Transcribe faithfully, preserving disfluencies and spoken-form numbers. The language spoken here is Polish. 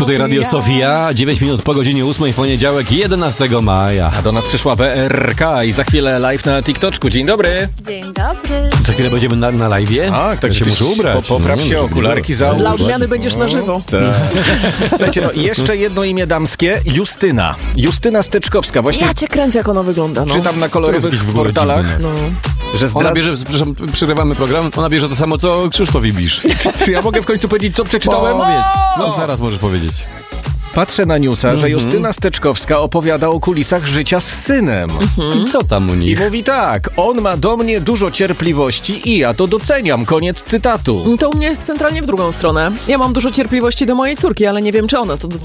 Tutaj Radio Sofia, dziewięć minut po godzinie ósmej w poniedziałek, jedenastego maja. A do nas przyszła W R K i za chwilę live na TikToczku. Dzień dobry. Dzień dobry. Za chwilę będziemy na, na live'ie? Tak, tak się muszę ubrać. Po, popraw No, się, okularki załóż. Dla odmiany będziesz na żywo. Słuchajcie, no jeszcze jedno imię damskie, Justyna. Justyna Steczkowska. Właśnie Ja cię kręcę, jak ona wygląda, no. czytam na kolorowych jakiś w ogóle portalach, dziwny. no. że Ona zdradza... bierze, przepraszam, przerywamy program, ona bierze to samo, co Krzysztof Ibisz. Czy ja mogę w końcu powiedzieć, co przeczytałem? Powiedz. No zaraz możesz powiedzieć. Patrzę na newsa, że Justyna Steczkowska opowiada o kulisach życia z synem. I co tam u I nich? mówi tak, on ma do mnie dużo cierpliwości i ja to doceniam. Koniec cytatu. To u mnie jest centralnie w drugą stronę. Ja mam dużo cierpliwości do mojej córki, ale nie wiem, czy ona to